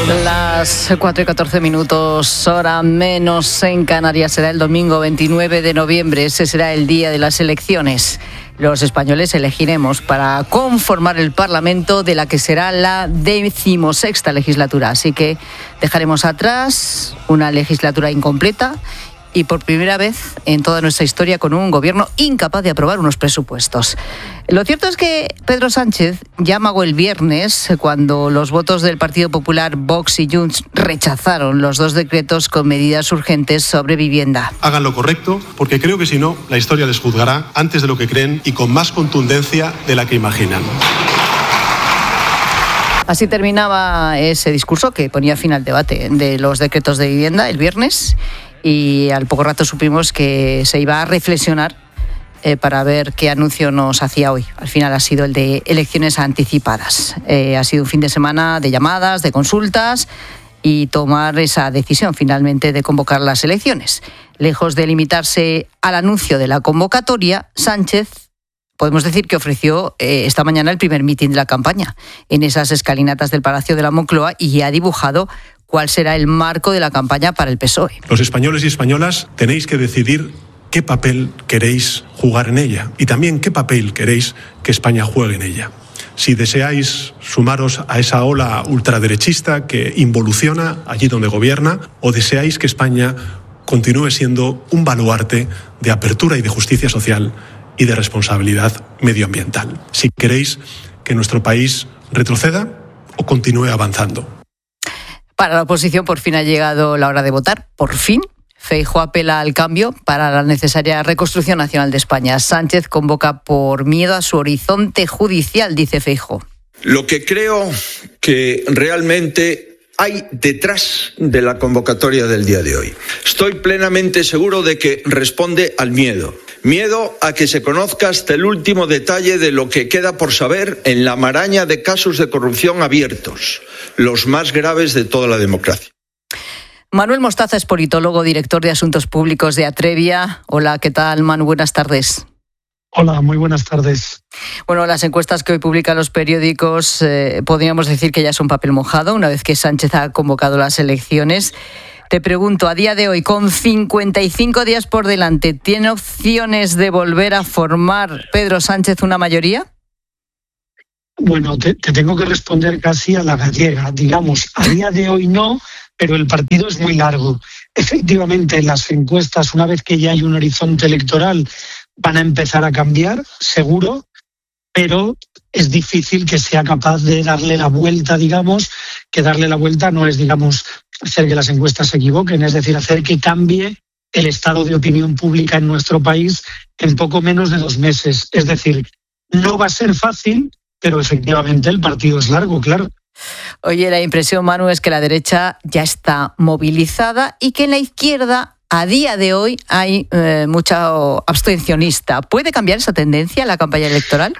Las 4:14, hora menos en Canarias. Será el domingo 29 de noviembre. Ese será el día de las elecciones. Los españoles elegiremos para conformar el Parlamento de la que será la 16ª legislatura. Así que dejaremos atrás una legislatura incompleta y por primera vez en toda nuestra historia con un gobierno incapaz de aprobar unos presupuestos. Lo cierto es que Pedro Sánchez ya amagó el viernes, cuando los votos del Partido Popular, Vox y Junts rechazaron los 2 decretos con medidas urgentes sobre vivienda. Hagan lo correcto, porque creo que si no, la historia les juzgará antes de lo que creen y con más contundencia de la que imaginan. Así terminaba ese discurso que ponía fin al debate de los decretos de vivienda el viernes. Y al poco rato supimos que se iba a reflexionar para ver qué anuncio nos hacía hoy. Al final ha sido el de elecciones anticipadas. Ha sido un fin de semana de llamadas, de consultas y tomar esa decisión finalmente de convocar las elecciones. Lejos de limitarse al anuncio de la convocatoria, Sánchez, podemos decir que ofreció esta mañana el primer mitin de la campaña en esas escalinatas del Palacio de la Moncloa y ha dibujado cuál será el marco de la campaña para el PSOE. Los españoles y españolas tenéis que decidir qué papel queréis jugar en ella y también qué papel queréis que España juegue en ella. Si deseáis sumaros a esa ola ultraderechista que involuciona allí donde gobierna, o deseáis que España continúe siendo un baluarte de apertura y de justicia social y de responsabilidad medioambiental. Si queréis que nuestro país retroceda o continúe avanzando. Para la oposición por fin ha llegado la hora de votar, por fin. Feijóo apela al cambio para la necesaria reconstrucción nacional de España. Sánchez convoca por miedo a su horizonte judicial, dice Feijóo. Lo que creo que realmente hay detrás de la convocatoria del día de hoy. Estoy plenamente seguro de que responde al miedo. Miedo a que se conozca hasta el último detalle de lo que queda por saber en la maraña de casos de corrupción abiertos, los más graves de toda la democracia. Manuel Mostaza es politólogo, director de Asuntos Públicos de Atrevia. Hola, ¿qué tal, Manu? Buenas tardes. Hola, muy buenas tardes. Bueno, las encuestas que hoy publican los periódicos podríamos decir que ya son papel mojado una vez que Sánchez ha convocado las elecciones. Te pregunto, a día de hoy, con 55 días por delante, ¿tiene opciones de volver a formar Pedro Sánchez una mayoría? Bueno, te tengo que responder casi a la gallega. Digamos, a día de hoy no, pero el partido es muy largo. Efectivamente, las encuestas, una vez que ya hay un horizonte electoral, van a empezar a cambiar, seguro, pero es difícil que sea capaz de darle la vuelta, digamos, que darle la vuelta no es, digamos, hacer que las encuestas se equivoquen, es decir, hacer que cambie el estado de opinión pública en nuestro país en poco menos de 2 meses. Es decir, no va a ser fácil, pero efectivamente el partido es largo, claro. Oye, la impresión, Manu, es que la derecha ya está movilizada y que en la izquierda, a día de hoy, hay mucho abstencionista. ¿Puede cambiar esa tendencia en la campaña electoral?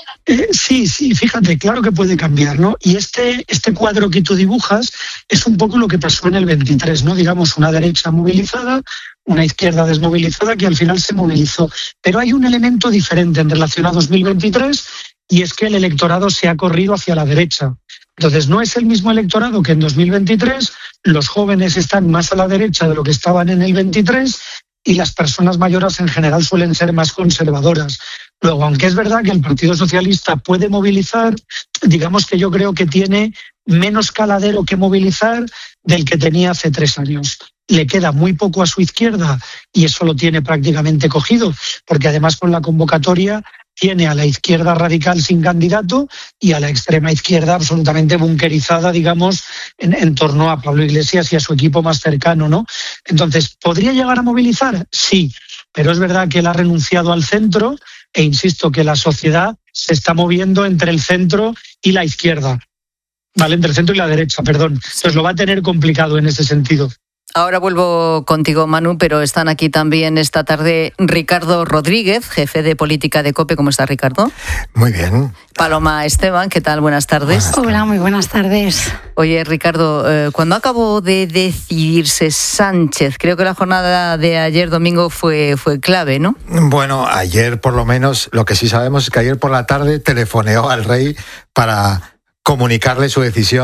Sí, fíjate, claro que puede cambiar, ¿no? Y este cuadro que tú dibujas es un poco lo que pasó en el 23, ¿no? Digamos, una derecha movilizada, una izquierda desmovilizada que al final se movilizó. Pero hay un elemento diferente en relación a 2023 y es que el electorado se ha corrido hacia la derecha. Entonces, no es el mismo electorado que en 2023, los jóvenes están más a la derecha de lo que estaban en el 23 y las personas mayores en general suelen ser más conservadoras. Luego, aunque es verdad que el Partido Socialista puede movilizar, digamos que yo creo que tiene menos caladero que movilizar del que tenía hace 3 años. Le queda muy poco a su izquierda y eso lo tiene prácticamente cogido, porque además con la convocatoria tiene a la izquierda radical sin candidato y a la extrema izquierda absolutamente bunkerizada, digamos, en torno a Pablo Iglesias y a su equipo más cercano, ¿no? Entonces, ¿podría llegar a movilizar? Sí, pero es verdad que él ha renunciado al centro e insisto que la sociedad se está moviendo entre el centro y la izquierda, ¿vale? Entre el centro y la derecha, perdón. Entonces lo va a tener complicado en ese sentido. Ahora vuelvo contigo, Manu, pero están aquí también esta tarde Ricardo Rodríguez, jefe de política de COPE. ¿Cómo está, Ricardo? Muy bien. Paloma Esteban, ¿qué tal? Buenas tardes. Hola, muy buenas tardes. Oye, Ricardo, ¿cuándo acabó de decidirse Sánchez? Creo que la jornada de ayer domingo fue clave, ¿no? Bueno, ayer por lo menos, lo que sí sabemos es que ayer por la tarde telefoneó al rey para comunicarle su decisión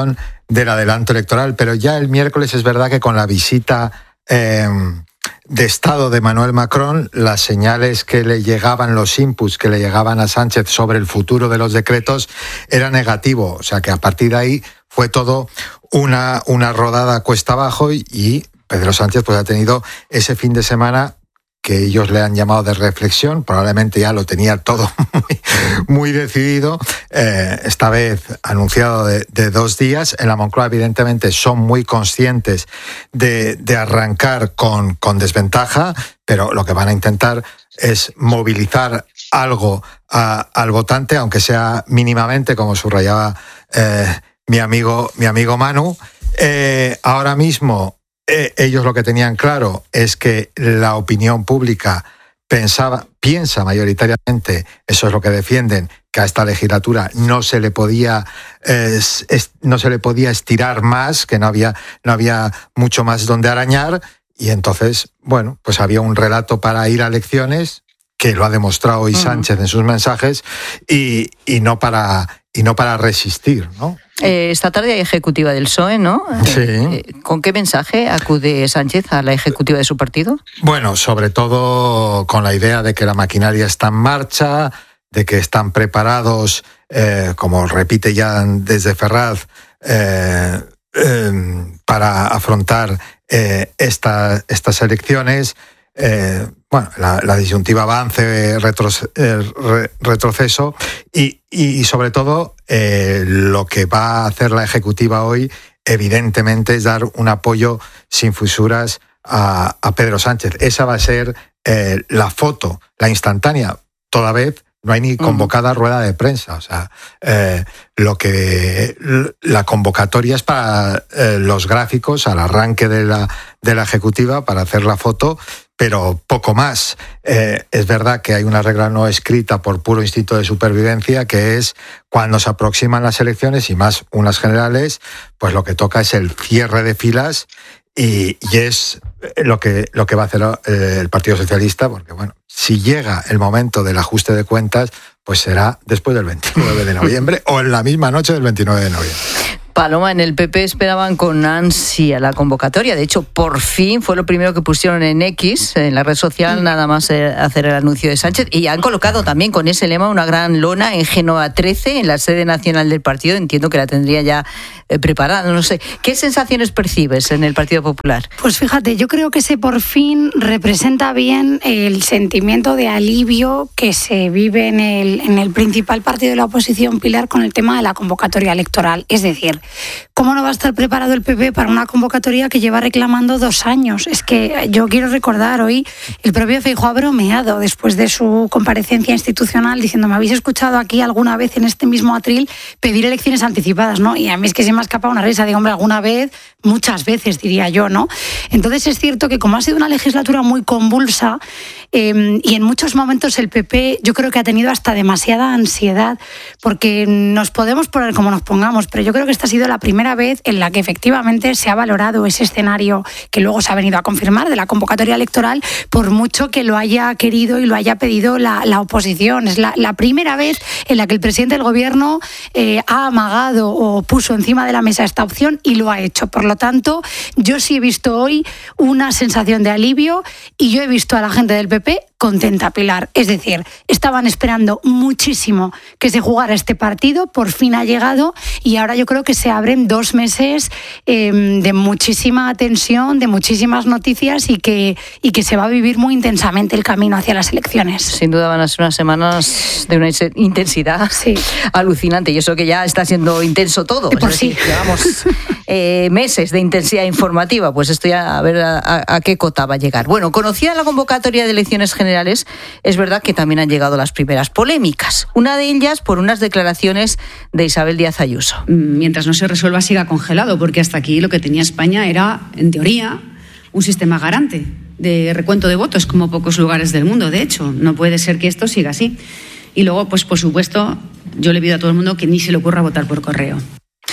del adelanto electoral, pero ya el miércoles es verdad que con la visita de Estado de Emmanuel Macron, las señales que le llegaban, los inputs que le llegaban a Sánchez sobre el futuro de los decretos era negativo. O sea que a partir de ahí fue todo una rodada cuesta abajo y Pedro Sánchez pues ha tenido ese fin de semana que ellos le han llamado de reflexión, probablemente ya lo tenía todo muy decidido, esta vez anunciado de 2 días. En la Moncloa evidentemente son muy conscientes de arrancar con desventaja, pero lo que van a intentar es movilizar algo al votante, aunque sea mínimamente, como subrayaba mi amigo Manu. Ahora mismo ellos lo que tenían claro es que la opinión pública piensa mayoritariamente, eso es lo que defienden, que a esta legislatura no se le podía estirar más, que no había mucho más donde arañar, y entonces, bueno, pues había un relato para ir a elecciones, que lo ha demostrado hoy Sánchez en sus mensajes, y no para resistir, ¿no? Esta tarde hay ejecutiva del PSOE, ¿no? Sí. ¿Con qué mensaje acude Sánchez a la ejecutiva de su partido? Bueno, sobre todo con la idea de que la maquinaria está en marcha, de que están preparados, como repite ya desde Ferraz, para afrontar estas elecciones. Bueno, la disyuntiva avance, retroceso y sobre todo lo que va a hacer la ejecutiva hoy evidentemente es dar un apoyo sin fisuras a Pedro Sánchez. Esa va a ser la foto, la instantánea. Toda vez no hay ni convocada rueda de prensa. O sea, la convocatoria es para los gráficos al arranque de la ejecutiva para hacer la foto, pero poco más. Es verdad que hay una regla no escrita por puro instinto de supervivencia, que es cuando se aproximan las elecciones y más unas generales, pues lo que toca es el cierre de filas y es lo que va a hacer el Partido Socialista, porque bueno, si llega el momento del ajuste de cuentas, pues será después del 29 de noviembre o en la misma noche del 29 de noviembre. Paloma, en el PP esperaban con ansia la convocatoria. De hecho, por fin fue lo primero que pusieron en X, en la red social, nada más hacer el anuncio de Sánchez. Y han colocado también con ese lema una gran lona en Génova 13, en la sede nacional del partido. Entiendo que la tendría ya preparada. No sé, ¿qué sensaciones percibes en el Partido Popular? Pues fíjate, yo creo que ese por fin representa bien el sentimiento de alivio que se vive en el principal partido de la oposición, Pilar, con el tema de la convocatoria electoral. Es decir, ¿cómo no va a estar preparado el PP para una convocatoria que lleva reclamando 2 años? Es que yo quiero recordar hoy, el propio Feijóo ha bromeado después de su comparecencia institucional diciendo: me habéis escuchado aquí alguna vez en este mismo atril pedir elecciones anticipadas, ¿no? Y a mí es que se me ha escapado una risa. Digo, hombre, alguna vez, muchas veces diría yo, ¿no? Entonces es cierto que como ha sido una legislatura muy convulsa y en muchos momentos el PP yo creo que ha tenido hasta demasiada ansiedad, porque nos podemos poner como nos pongamos, pero yo creo que esta ha sido la primera vez en la que efectivamente se ha valorado ese escenario que luego se ha venido a confirmar de la convocatoria electoral, por mucho que lo haya querido y lo haya pedido la oposición. Es la primera vez en la que el presidente del gobierno ha amagado o puso encima de la mesa esta opción y lo ha hecho. Por lo tanto, yo sí he visto hoy una sensación de alivio y yo he visto a la gente del PP contenta, Pilar. Es decir, estaban esperando muchísimo que se jugara este partido, por fin ha llegado y ahora yo creo que se abren 2 meses de muchísima tensión, de muchísimas noticias y que se va a vivir muy intensamente el camino hacia las elecciones. Sin duda van a ser unas semanas de una intensidad alucinante, y eso que ya está siendo intenso todo. Por sí. Llevamos meses de intensidad informativa, pues esto ya a ver a qué cota va a llegar. Bueno, conocida la convocatoria de elecciones generales, es verdad que también han llegado las primeras polémicas. Una de ellas por unas declaraciones de Isabel Díaz Ayuso. Mientras no se resuelva, siga congelado, porque hasta aquí lo que tenía España era, en teoría, un sistema garante de recuento de votos, como pocos lugares del mundo. De hecho, no puede ser que esto siga así. Y luego, pues por supuesto, yo le pido a todo el mundo que ni se le ocurra votar por correo.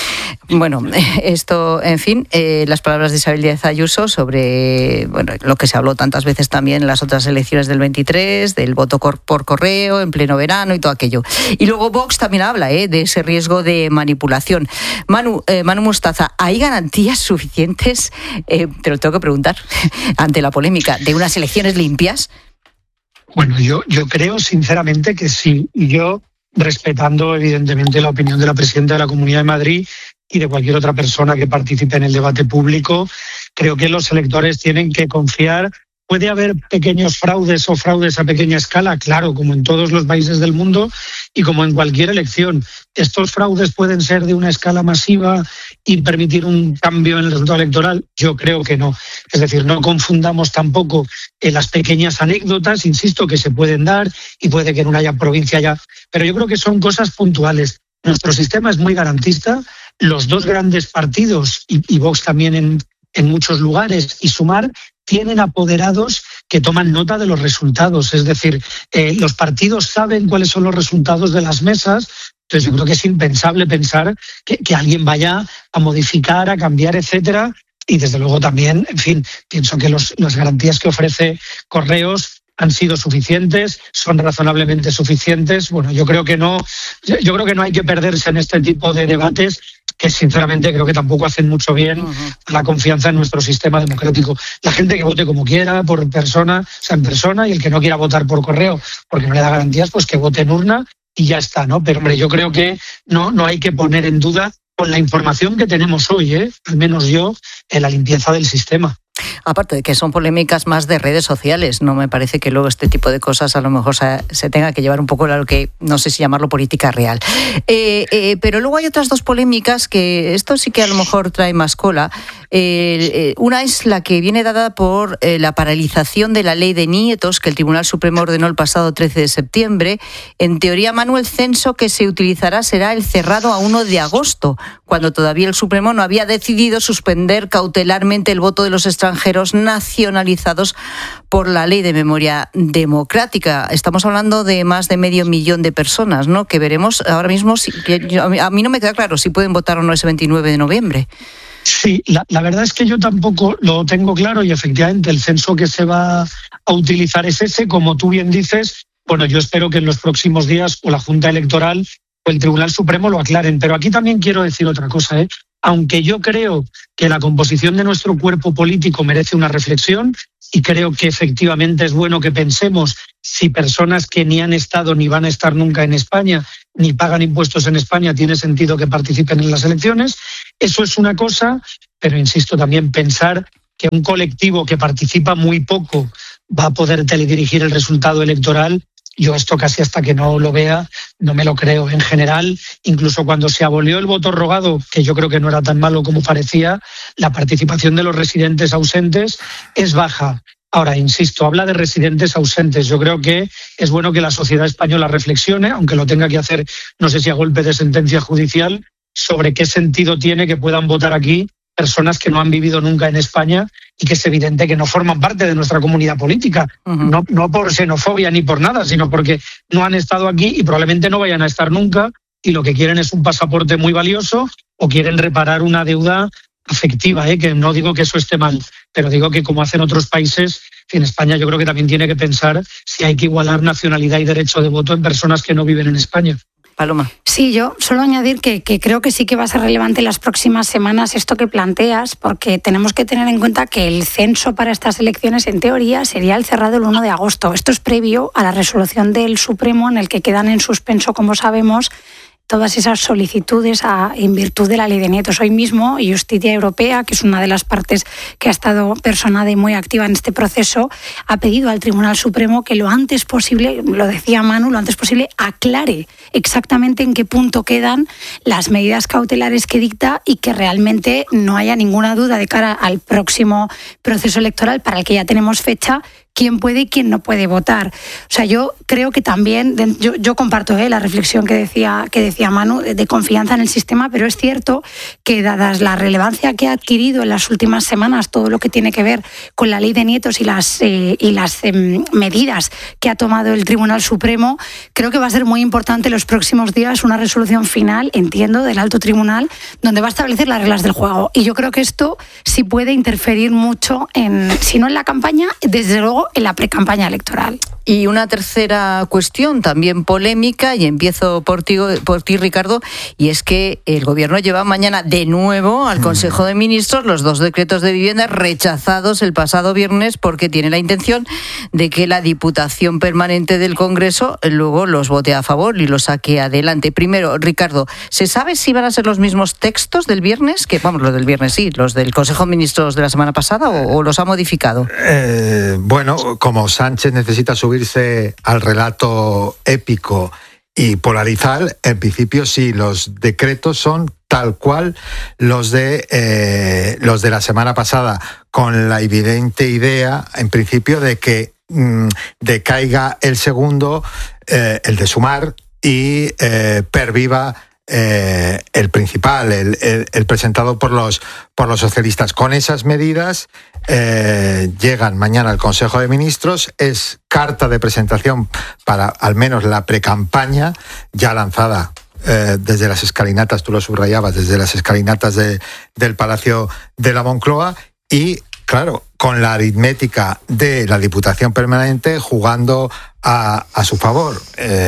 Bueno, esto, en fin, las palabras de Isabel Díaz Ayuso sobre lo que se habló tantas veces también en las otras elecciones del 23, del voto por correo en pleno verano y todo aquello. Y luego Vox también habla de ese riesgo de manipulación. Manu Mustaza, ¿hay garantías suficientes, te lo tengo que preguntar, ante la polémica, de unas elecciones limpias? Bueno, yo creo sinceramente que sí. Y yo, respetando evidentemente la opinión de la presidenta de la Comunidad de Madrid y de cualquier otra persona que participe en el debate público, creo que los electores tienen que confiar. ¿Puede haber pequeños fraudes o fraudes a pequeña escala? Claro, como en todos los países del mundo y como en cualquier elección. ¿Estos fraudes pueden ser de una escala masiva y permitir un cambio en el resultado electoral? Yo creo que no. Es decir, no confundamos tampoco las pequeñas anécdotas, insisto, que se pueden dar y puede que en una provincia ya. Pero yo creo que son cosas puntuales. Nuestro sistema es muy garantista. Los dos grandes partidos, y Vox también en muchos lugares, y Sumar, tienen apoderados que toman nota de los resultados. Es decir, los partidos saben cuáles son los resultados de las mesas. Entonces yo creo que es impensable pensar que alguien vaya a modificar, a cambiar, etcétera. Y desde luego también, en fin, pienso que las garantías que ofrece Correos han sido suficientes, son razonablemente suficientes. Bueno, yo creo que no hay que perderse en este tipo de debates, que sinceramente creo que tampoco hacen mucho bien a la confianza en nuestro sistema democrático. La gente que vote como quiera, en persona, y el que no quiera votar por correo porque no le da garantías, pues que vote en urna y ya está, ¿no? Pero hombre, yo creo que no hay que poner en duda, con la información que tenemos hoy, al menos yo, en la limpieza del sistema. Aparte de que son polémicas más de redes sociales, no me parece que luego este tipo de cosas a lo mejor se tenga que llevar un poco a lo que, no sé si llamarlo política real. Pero luego hay otras dos polémicas que esto sí que a lo mejor trae más cola. Una es la que viene dada por la paralización de la ley de nietos que el Tribunal Supremo ordenó el pasado 13 de septiembre. En teoría, Manu, el censo que se utilizará será el cerrado a 1 de agosto, cuando todavía el Supremo no había decidido suspender cautelarmente el voto de los extranjeros nacionalizados por la Ley de Memoria Democrática. Estamos hablando de más de 500.000 de personas, ¿no? Que veremos ahora mismo. A mí no me queda claro si pueden votar o no ese 29 de noviembre. Sí, la verdad es que yo tampoco lo tengo claro y efectivamente el censo que se va a utilizar es ese, como tú bien dices. Bueno, yo espero que en los próximos días o la Junta Electoral o el Tribunal Supremo lo aclaren. Pero aquí también quiero decir otra cosa, Aunque yo creo que la composición de nuestro cuerpo político merece una reflexión y creo que efectivamente es bueno que pensemos si personas que ni han estado ni van a estar nunca en España ni pagan impuestos en España tiene sentido que participen en las elecciones, eso es una cosa, pero insisto también pensar que un colectivo que participa muy poco va a poder teledirigir el resultado electoral. Yo esto casi hasta que no lo vea no me lo creo. En general, incluso cuando se abolió el voto rogado, que yo creo que no era tan malo como parecía, la participación de los residentes ausentes es baja. Ahora, insisto, habla de residentes ausentes. Yo creo que es bueno que la sociedad española reflexione, aunque lo tenga que hacer, no sé si a golpe de sentencia judicial, sobre qué sentido tiene que puedan votar aquí personas que no han vivido nunca en España y que es evidente que no forman parte de nuestra comunidad política, no por xenofobia ni por nada, sino porque no han estado aquí y probablemente no vayan a estar nunca y lo que quieren es un pasaporte muy valioso o quieren reparar una deuda afectiva, que no digo que eso esté mal, pero digo que como hacen otros países, en España yo creo que también tiene que pensar si hay que igualar nacionalidad y derecho de voto en personas que no viven en España. Paloma. Sí, yo solo añadir que creo que sí que va a ser relevante en las próximas semanas esto que planteas, porque tenemos que tener en cuenta que el censo para estas elecciones, en teoría, sería el cerrado el 1 de agosto. Esto es previo a la resolución del Supremo, en el que quedan en suspenso, como sabemos, todas esas solicitudes en virtud de la ley de nietos. Hoy mismo, Justicia Europea, que es una de las partes que ha estado personada y muy activa en este proceso, ha pedido al Tribunal Supremo que lo antes posible, lo decía Manu, lo antes posible aclare exactamente en qué punto quedan las medidas cautelares que dicta y que realmente no haya ninguna duda de cara al próximo proceso electoral, para el que ya tenemos fecha, quién puede y quién no puede votar. O sea, yo creo que también, yo comparto la reflexión que decía Manu, de confianza en el sistema, pero es cierto que dadas la relevancia que ha adquirido en las últimas semanas todo lo que tiene que ver con la ley de nietos y las medidas que ha tomado el Tribunal Supremo, creo que va a ser muy importante en los próximos días una resolución final, entiendo, del Alto Tribunal, donde va a establecer las reglas del juego. Y yo creo que esto sí puede interferir mucho, si no en la campaña, desde luego en la precampaña electoral. Y una tercera cuestión también polémica, y empiezo por ti, Ricardo, y es que el Gobierno lleva mañana de nuevo al Consejo de Ministros los 2 decretos de vivienda rechazados el pasado viernes porque tiene la intención de que la Diputación Permanente del Congreso luego los vote a favor y los saque adelante. Primero, Ricardo, ¿se sabe si van a ser los mismos textos del viernes? Que vamos, los del viernes sí, los del Consejo de Ministros de la semana pasada, o los ha modificado. Bueno, como Sánchez necesita subirse al relato épico y polarizar, en principio sí, los decretos son tal cual los de la semana pasada, con la evidente idea, en principio, de que decaiga el segundo, el de sumar, y perviva el principal, el presentado por los socialistas. Con esas medidas llegan mañana al Consejo de Ministros. Es carta de presentación para al menos la precampaña ya lanzada desde las escalinatas, tú lo subrayabas, desde las escalinatas del Palacio de la Moncloa, y claro, con la aritmética de la Diputación Permanente jugando a su favor,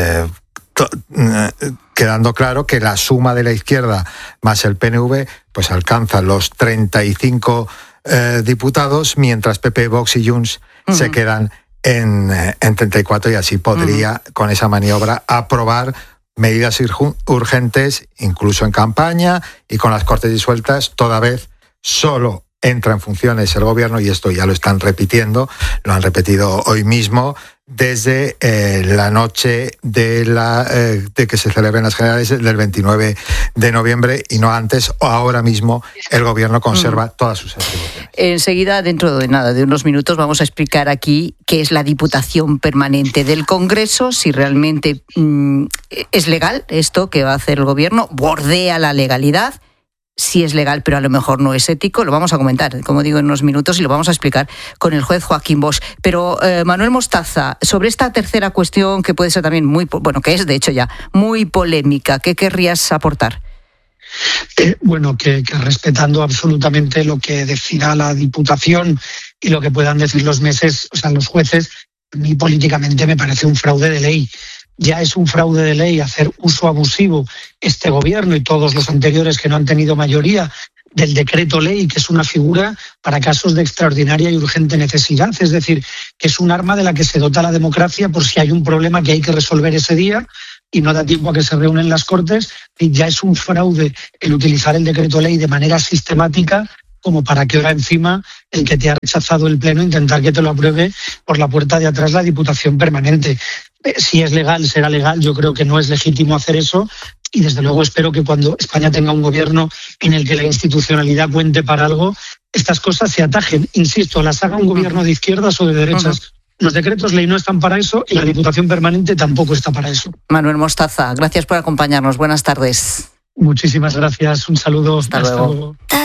quedando claro que la suma de la izquierda más el PNV pues alcanza los 35 diputados, mientras PP, Vox y Junts se quedan en 34, y así podría, con esa maniobra, aprobar medidas urgentes, incluso en campaña, y con las Cortes disueltas, toda vez solo entra en funciones el Gobierno, y esto ya lo están repitiendo, lo han repetido hoy mismo, desde la noche de que se celebren las generales del 29 de noviembre, y no antes. O ahora mismo el Gobierno conserva todas sus atribuciones. Enseguida, dentro de unos minutos, vamos a explicar aquí qué es la Diputación Permanente del Congreso, si realmente es legal esto que va a hacer el Gobierno, bordea la legalidad. Sí es legal, pero a lo mejor no es ético. Lo vamos a comentar, como digo, en unos minutos, y lo vamos a explicar con el juez Joaquín Bosch. Pero, Manuel Mostaza, sobre esta tercera cuestión, que puede ser también que es de hecho ya muy polémica, ¿qué querrías aportar? Que respetando absolutamente lo que decida la Diputación y lo que puedan decir los jueces, a mí políticamente me parece un fraude de ley. Ya es un fraude de ley hacer uso abusivo este Gobierno y todos los anteriores que no han tenido mayoría del decreto ley, que es una figura para casos de extraordinaria y urgente necesidad. Es decir, que es un arma de la que se dota la democracia por si hay un problema que hay que resolver ese día y no da tiempo a que se reúnen las Cortes. Y ya es un fraude el utilizar el decreto ley de manera sistemática, como para que ahora encima el que te ha rechazado el Pleno intentar que te lo apruebe por la puerta de atrás la Diputación Permanente. Si es legal, será legal. Yo creo que no es legítimo hacer eso, y desde luego espero que cuando España tenga un Gobierno en el que la institucionalidad cuente para algo, estas cosas se atajen. Insisto, las haga un Gobierno de izquierdas o de derechas. Los decretos ley no están para eso, y la Diputación Permanente tampoco está para eso. Manuel Mostaza, gracias por acompañarnos. Buenas tardes. Muchísimas gracias. Un saludo. Hasta luego.